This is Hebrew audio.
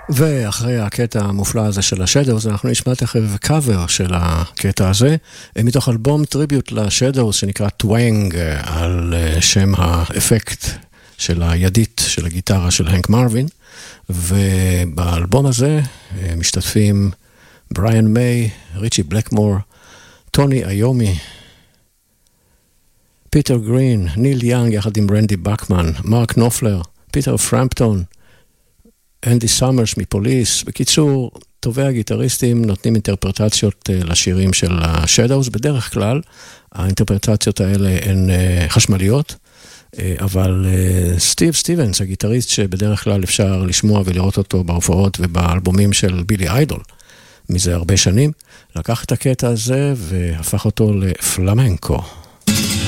ואחרי הקטע המופלא הזה של השדוס, אנחנו נשמע תכף קאבר של הקטע הזה, מתוך אלבום טריביוט לשדוס שנקרא טוואנג, על שם האפקט של הידית של הגיטרה של הנק מרווין, ובאלבום הזה משתתפים בריאן מיי, ריצ'י בלקמור, טוני איומי, פיטר גרין, ניל יאנג יחד עם רנדי בקמן, מרק נופלר, פיטר פרמפטון, אנדי סאמרס מפוליס. בקיצור, טובי הגיטריסטים נותנים אינטרפרטציות לשירים של השדוס. בדרך כלל האינטרפרטציות האלה הן חשמליות, אבל סטיב סטיבנס, הגיטריסט שבדרך כלל אפשר לשמוע ולראות אותו בהופעות ובאלבומים של בילי איידול מזה הרבה שנים, לקח את הקטע הזה והפך אותו לפלמנקו.